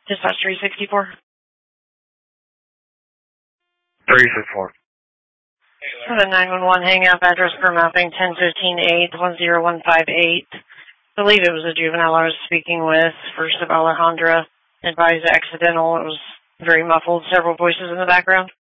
Dispatch 364. 364. For the 911 hang-up, address for mapping 1015-8-10158. I believe it was a juvenile I was speaking with. First of Alejandra. Advised accidental. It was very muffled. Several voices in the background.